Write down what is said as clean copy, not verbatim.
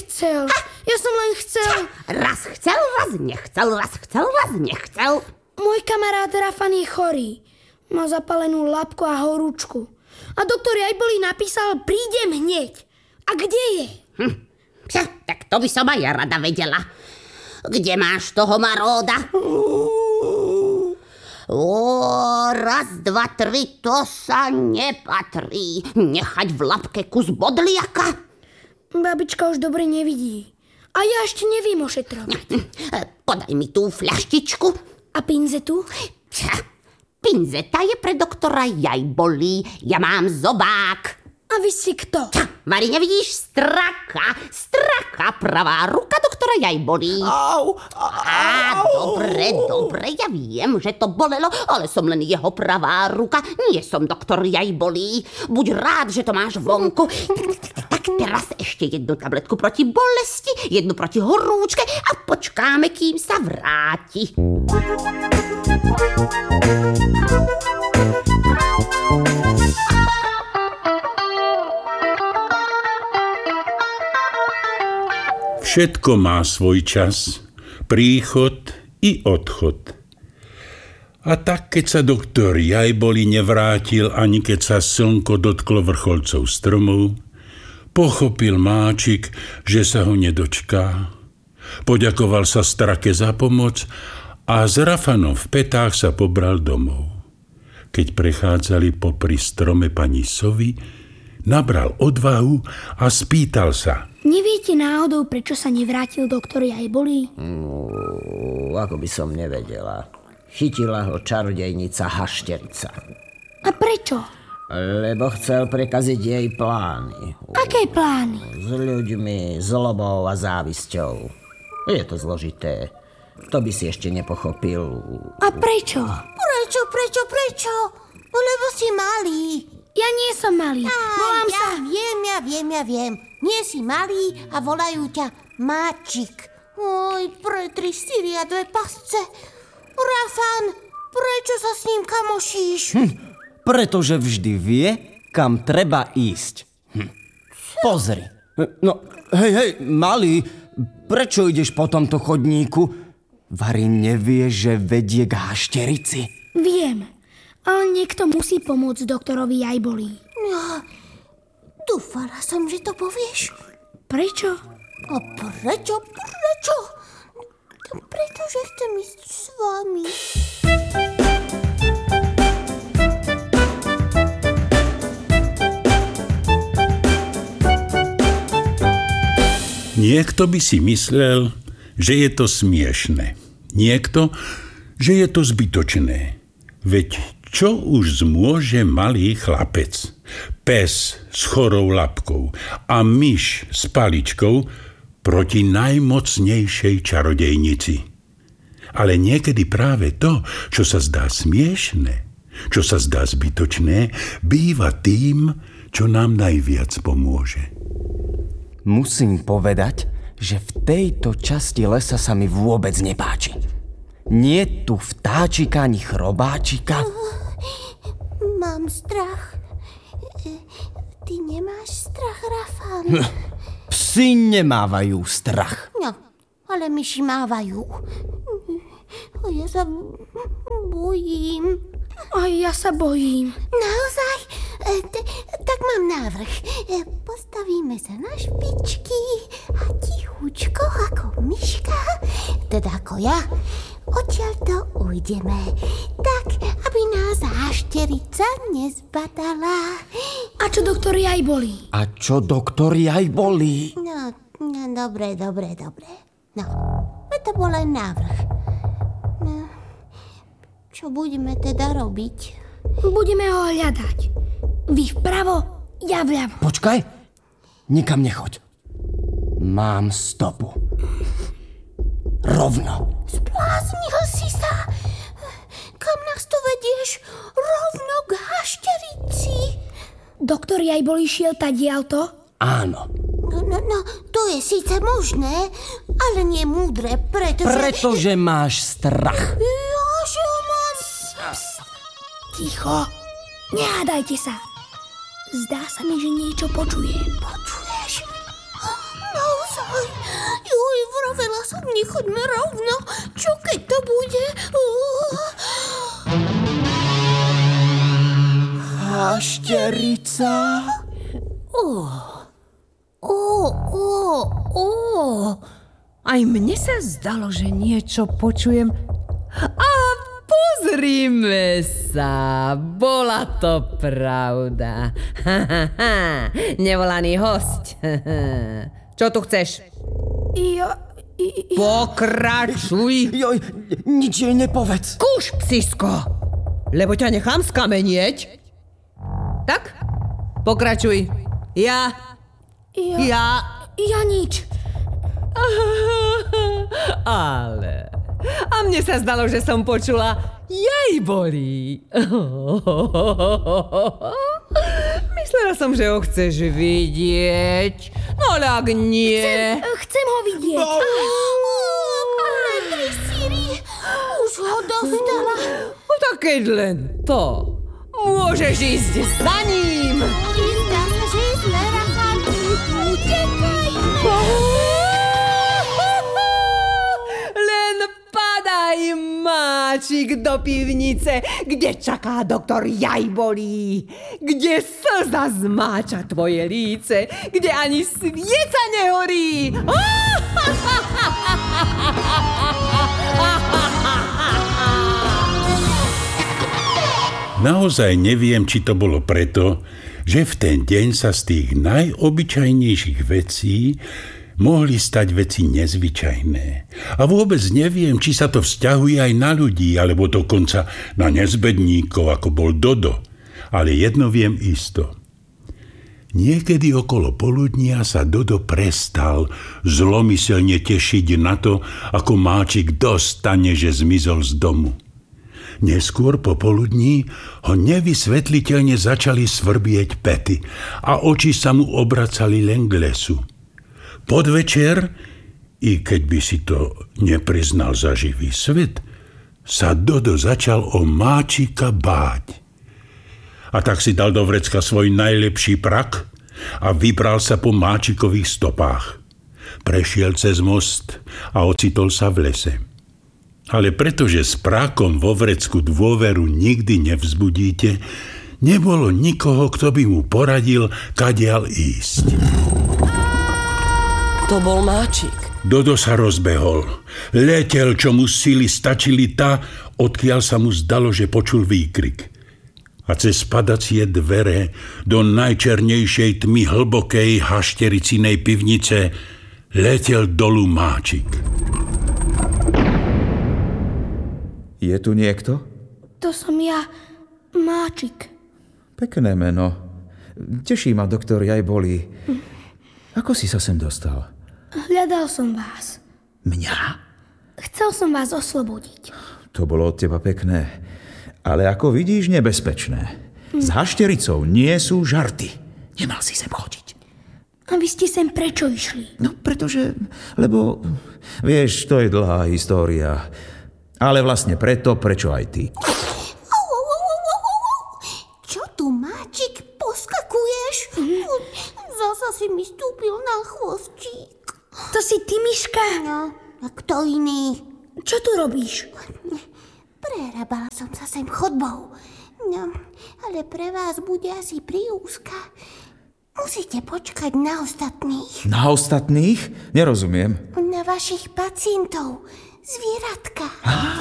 nechcel. Ja som len chcel... Raz chcel, raz nechcel, raz chcel, raz nechcel. Môj kamarát Rafan je chorý. Má zapalenú labku a horúčku. A doktor Jajboli napísal, prídem hneď. A kde je? Tak to by som aj ja rada vedela. Kde máš toho maróda? Raz, dva, tri, to sa nepatrí. Nechať v labke kus bodliaka? Babička už dobre nevidí. A ja ešte neviem ošetrovať. Podaj mi tú fľaštičku. A pinzetu? Pinzeta je pre doktora Jajboli. Ja mám zobák. A vy si kto? Mari, nevidíš? Straka, pravá ruka doktora Jajboli. Au. Dobre, ja viem, že to bolelo, ale som len jeho pravá ruka. Nie som doktor Jajboli. Buď rád, že to máš vonku. Tak teraz ešte jednu tabletku proti bolesti, jednu proti horúčke a počkáme, kým sa vráti. Všetko má svoj čas, príchod i odchod. A tak, keď sa doktor Jajboli nevrátil, ani keď sa slnko dotklo vrcholcov stromov, pochopil Máčik, že sa ho nedočká. Poďakoval sa Strake za pomoc a s Rafanom v petách sa pobral domov. Keď prechádzali popri strome pani Sovy, nabral odvahu a spýtal sa: Neviete náhodou, prečo sa nevrátil doktor Jajboli? Ako by som nevedela. Chytila ho čarodejnica Hašterica. A prečo? Lebo chcel prekaziť jej plány. Aké plány? S ľuďmi, zlobou a závisťou. Je to zložité. To by si ešte nepochopil. A prečo? Prečo? Lebo si malý. Ja nie som malý. Volám sa... Ja viem. Nie si malý a volajú ťa Máčik. Oj, pretri 4 a 2 pasce. Rafan, prečo sa s ním kamošíš? Pretože vždy vie, kam treba ísť. Pozri. No, hej, malý, prečo ideš po tomto chodníku? Vari nevie, že vedie k Hašterici? Viem, ale niekto musí pomôcť doktorovi Jajboli. No, dúfala som, že to povieš. Prečo? A prečo? Pretože chcem ísť s vami. Niekto by si myslel, že je to smiešne. Niekto, že je to zbytočné. Veď čo už zmôže malý chlapec? Pes s chorou labkou a myš s paličkou proti najmocnejšej čarodejnici. Ale niekedy práve to, čo sa zdá smiešne, čo sa zdá zbytočné, býva tým, čo nám najviac pomôže. Musím povedať, že v tejto časti lesa sa mi vôbec nepáči. Nie tu vtáčika ani chrobáčika. Mám strach. Ty nemáš strach, Rafan? Psi nemávajú strach. No, ale myši mávajú. A ja sa bojím. A ja sa bojím. Naozaj? Tak mám návrh. Postavíme sa na špičky a tichučko ako myška, teda ako ja, odtiaľto ujdeme. Tak, aby nás Hašterica nezbadala. A čo doktor Jajboli? A čo doktor Jajboli? No, dobre. No, to bol len návrh. No, čo budeme teda robiť? Budeme ho hľadať. Vy vpravo, ja vľavo. Počkaj, nikam nechoď. Mám stopu. Rovno. Zbláznil si sa. Kam nás tu vedieš? Rovno k Hašterici. Doktor Jajboli šiel tadiaľto? Áno. No, to je síce možné, ale nie múdre, Pretože máš strach. Ja, že mám... Ticho, nehádajte sa. Zdá sa mi, že niečo počujem. Počuješ? Naozaj? Nechoďme rovno. Čo keď to bude? Hašterica. Aj mne sa zdalo, že niečo počujem. A pozrime sa, bola to pravda. Nevolaný hosť. Čo tu chceš? Pokračuj. Joj, nič jej nepovedz. Kúš, psisko, lebo ťa nechám skamenieť. Tak, pokračuj. Ja nič. Ale... A mne sa zdalo, že som počula Jajbolí. Myslela som, že ho chceš vidieť. No ale ak nie... Chcem ho vidieť. Siri, už ho dostala. No tak keď len to, môžeš ísť za ním. Zdá sa, že sme, Rafan. Utekajme. Len padaj, máčik, do pivnice, kde čaká doktor Jajbolí, kde slza zmáča tvoje líce, kde ani svieca nehorí. Naozaj neviem, či to bolo preto, že v ten deň sa z tých najobyčajnejších vecí mohli stať veci nezvyčajné. A vôbec neviem, či sa to vzťahuje aj na ľudí, alebo dokonca na nezbedníkov, ako bol Dodo. Ale jedno viem isto. Niekedy okolo poludnia sa Dodo prestal zlomyselne tešiť na to, ako máčik dostane, že zmizol z domu. Neskôr popoludní ho nevysvetliteľne začali svrbieť päty a oči sa mu obracali len k lesu. Podvečer, i keď by si to nepriznal za živý svet, sa Dodo začal o máčika báť. A tak si dal do vrecka svoj najlepší prak a vybral sa po máčikových stopách. Prešiel cez most a ocitol sa v lese. Ale pretože s prákom vo vrecku dôveru nikdy nevzbudíte, nebolo nikoho, kto by mu poradil, kadiaľ ísť. To bol máčik. Dodo sa rozbehol. Letel, čo mu sily stačili tá, odkiaľ sa mu zdalo, že počul výkrik. A cez padacie dvere do najčernejšej tmy hlbokej haštericinej pivnice letel dolu máčik. Je tu niekto? To som ja, Máčik. Pekné meno. Teší ma doktor Jajbolí. Ako si sa sem dostal? Hľadal som vás. Mňa? Chcel som vás oslobodiť. To bolo od teba pekné. Ale ako vidíš, nebezpečné. S haštericou nie sú žarty. Nemal si sem chodiť. A vy ste sem prečo išli? No, lebo, vieš, to je dlhá história. Ale vlastne preto, prečo aj ty. Čo tu, Máčik, poskakuješ? Zasa si mi stúpil na chvostík. To si ty, Myška? No, a kto iný? Čo tu robíš? Prerábala som sa sem chodbou. No, ale pre vás bude asi priúzka. Musíte počkať na ostatných. Na ostatných? Nerozumiem. Na vašich pacientov. Zvieratka.